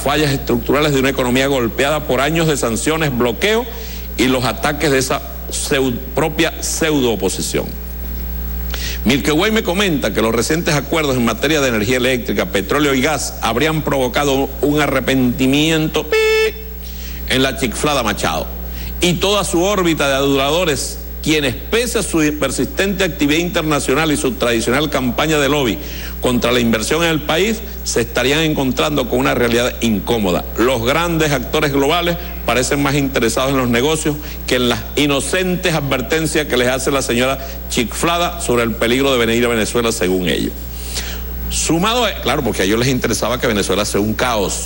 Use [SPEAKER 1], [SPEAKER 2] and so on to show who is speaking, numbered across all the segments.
[SPEAKER 1] fallas estructurales de una economía golpeada por años de sanciones, bloqueo y los ataques de esa propia pseudo-oposición. Milqueway me comenta que los recientes acuerdos en materia de energía eléctrica, petróleo y gas habrían provocado un arrepentimiento en la chiflada Machado y toda su órbita de aduladores, quienes pese a su persistente actividad internacional y su tradicional campaña de lobby contra la inversión en el país, se estarían encontrando con una realidad incómoda. Los grandes actores globales parecen más interesados en los negocios que en las inocentes advertencias que les hace la señora chiflada sobre el peligro de venir a Venezuela, según ellos. Sumado a, claro, porque a ellos les interesaba que Venezuela sea un caos.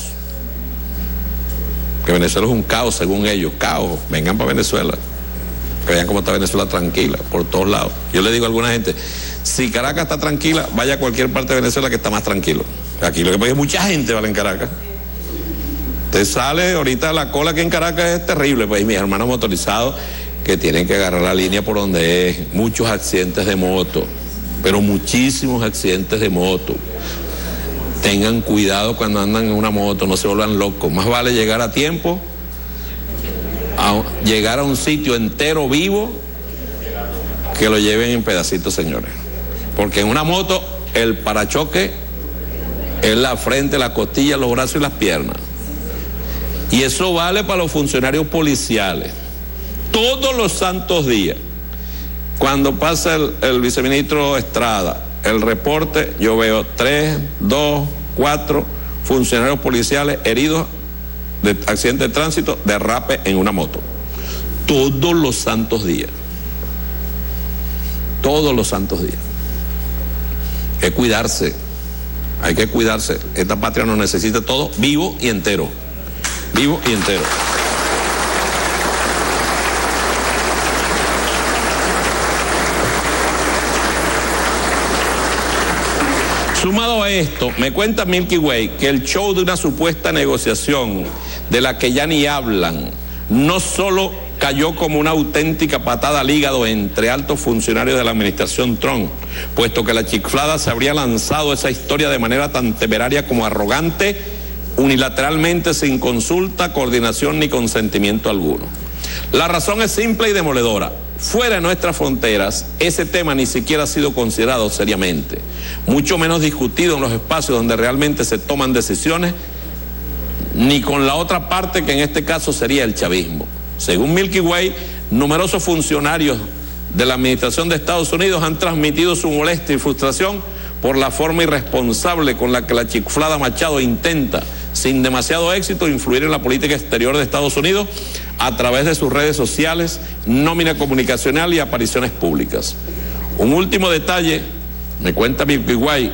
[SPEAKER 1] Que Venezuela es un caos, según ellos. Caos, vengan para Venezuela. Que vean cómo está Venezuela tranquila, por todos lados. Yo le digo a alguna gente, si Caracas está tranquila, vaya a cualquier parte de Venezuela que está más tranquilo. Aquí lo que pasa es que mucha gente vale en Caracas. Usted sale, ahorita la cola aquí en Caracas es terrible, pues mis hermanos motorizados que tienen que agarrar la línea por donde es, muchos accidentes de moto, pero muchísimos accidentes de moto. Tengan cuidado cuando andan en una moto, no se vuelvan locos, más vale llegar a tiempo, llegar a un sitio entero vivo, que lo lleven en pedacitos, señores. Porque en una moto el parachoque es la frente, la costilla, los brazos y las piernas. Y eso vale para los funcionarios policiales. Todos los santos días, cuando pasa el viceministro Estrada, el reporte, yo veo 3, 2, 4 funcionarios policiales heridos de accidente de tránsito, derrape en una moto. Todos los santos días. Todos los santos días. Hay que cuidarse. Hay que cuidarse. Esta patria nos necesita todo vivo y entero. Vivo y entero. Sumado a esto, me cuenta Milqueway que el show de una supuesta negociación de la que ya ni hablan, no solo cayó como una auténtica patada al hígado entre altos funcionarios de la administración Trump, puesto que la chiflada se habría lanzado esa historia de manera tan temeraria como arrogante, unilateralmente, sin consulta, coordinación ni consentimiento alguno. La razón es simple y demoledora. Fuera de nuestras fronteras, ese tema ni siquiera ha sido considerado seriamente, mucho menos discutido en los espacios donde realmente se toman decisiones, ni con la otra parte, que en este caso sería el chavismo. Según Milqueway, numerosos funcionarios de la administración de Estados Unidos han transmitido su molestia y frustración por la forma irresponsable con la que la chiflada Machado intenta, sin demasiado éxito, influir en la política exterior de Estados Unidos a través de sus redes sociales, nómina comunicacional y apariciones públicas. Un último detalle, me cuenta Milqueway,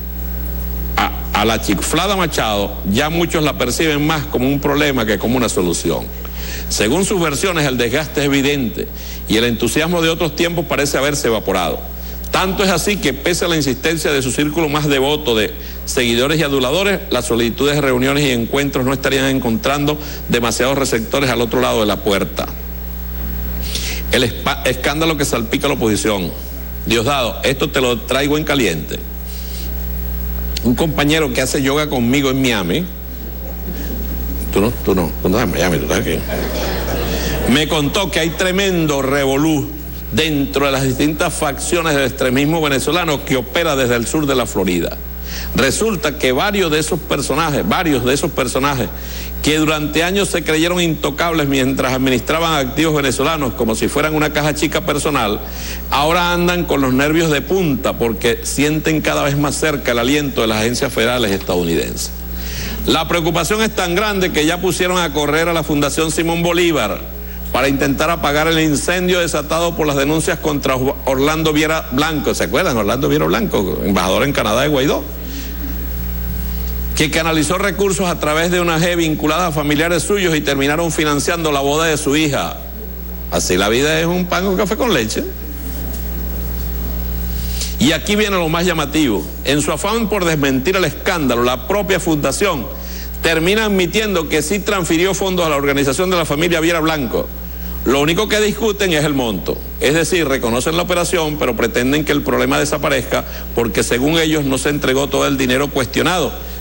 [SPEAKER 1] a la chiflada Machado ya muchos la perciben más como un problema que como una solución. Según sus versiones, el desgaste es evidente y el entusiasmo de otros tiempos parece haberse evaporado. Tanto es así que, pese a la insistencia de su círculo más devoto de seguidores y aduladores, las solicitudes de reuniones y encuentros no estarían encontrando demasiados receptores al otro lado de la puerta. El escándalo que salpica a la oposición. Diosdado, esto te lo traigo en caliente. Un compañero que hace yoga conmigo en Miami, tú no estás en Miami, tú estás aquí, me contó que hay tremendo revolú dentro de las distintas facciones del extremismo venezolano que opera desde el sur de la Florida. Resulta que varios de esos personajes que durante años se creyeron intocables mientras administraban activos venezolanos como si fueran una caja chica personal, ahora andan con los nervios de punta porque sienten cada vez más cerca el aliento de las agencias federales estadounidenses. La preocupación es tan grande que ya pusieron a correr a la Fundación Simón Bolívar para intentar apagar el incendio desatado por las denuncias contra Orlando Viera Blanco. ¿Se acuerdan? Orlando Viera Blanco, embajador en Canadá de Guaidó, que canalizó recursos a través de una ONG vinculada a familiares suyos y terminaron financiando la boda de su hija. Así la vida es un pan con café con leche. Y aquí viene lo más llamativo. En su afán por desmentir el escándalo, la propia fundación termina admitiendo que sí transfirió fondos a la organización de la familia Viera Blanco. Lo único que discuten es el monto. Es decir, reconocen la operación, pero pretenden que el problema desaparezca porque según ellos no se entregó todo el dinero cuestionado,